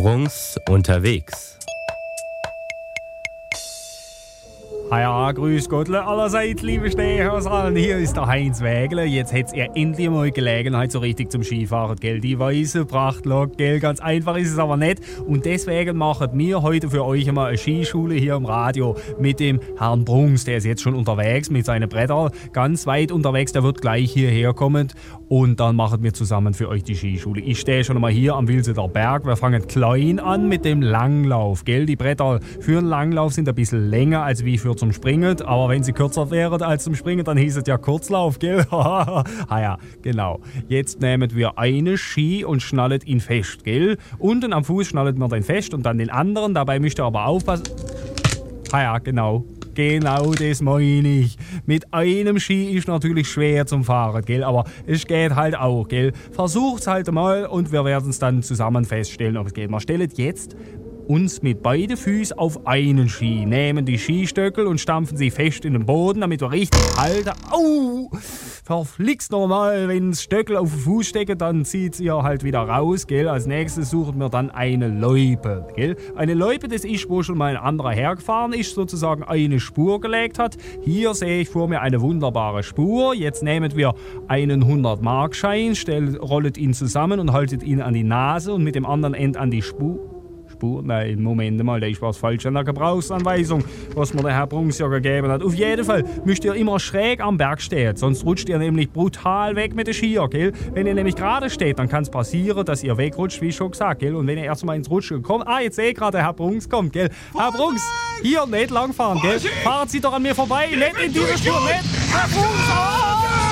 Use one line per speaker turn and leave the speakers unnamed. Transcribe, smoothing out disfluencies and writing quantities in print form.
Brunks unterwegs.
Ja, grüß Gottle allerseits, liebe Stehhörser. Hier ist der Heinz Wägele. Jetzt hättet ihr endlich mal Gelegenheit so richtig zum Skifahren, gell? Die weiße Prachtlok, gell? Ganz einfach ist es aber nicht. Und deswegen machen wir heute für euch einmal eine Skischule hier im Radio mit dem Herrn Brunks. Der ist jetzt schon unterwegs mit seinen Brettern, ganz weit unterwegs. Der wird gleich hierher kommen und dann machen wir zusammen für euch die Skischule. Ich stehe schon mal hier am Wilseder Berg. Wir fangen klein an mit dem Langlauf, gell? Die Bretter für einen Langlauf sind ein bisschen länger als wie für zum Springen, aber wenn sie kürzer wären als zum Springen, dann hieß es ja Kurzlauf, gell? Ja, genau. Jetzt nehmen wir einen Ski und schnallen ihn fest, gell? Unten am Fuß schnallen wir den fest und dann den anderen. Dabei müsst ihr aber aufpassen. Ja, genau. Genau das meine ich. Mit einem Ski ist natürlich schwer zum Fahren, gell? Aber es geht halt auch, gell? Versucht's halt mal und wir werden es dann zusammen feststellen, ob es geht. Wir stellen jetzt uns mit beiden Füßen auf einen Ski, nehmen die Skistöckel und stampfen sie fest in den Boden, damit wir richtig halten. Au! Verflixt nochmal, wenn das Stöckel auf den Fuß steckt, dann zieht ihr halt wieder raus, gell? Als nächstes suchen wir dann eine Loipe, gell? Eine Loipe, das ist, wo schon mal ein anderer hergefahren ist, sozusagen eine Spur gelegt hat. Hier sehe ich vor mir eine wunderbare Spur. Jetzt nehmen wir einen 100-Mark-Schein, rollet ihn zusammen und haltet ihn an die Nase und mit dem anderen End an die Spur. Nein, Moment mal, da ist was falsch an der Gebrauchsanweisung, was mir der Herr Brunks ja gegeben hat. Auf jeden Fall müsst ihr immer schräg am Berg stehen, sonst rutscht ihr nämlich brutal weg mit den Skiern, gell? Wenn ihr nämlich gerade steht, dann kann es passieren, dass ihr wegrutscht, wie schon gesagt, gell? Und wenn ihr erstmal ins Rutschen kommt, jetzt sehe ich gerade, der Herr Brunks kommt, gell? Herr Brunks, hier nicht langfahren, gell? Fahren Sie doch an mir vorbei, nicht in diese Spur, nicht! Herr Brunks,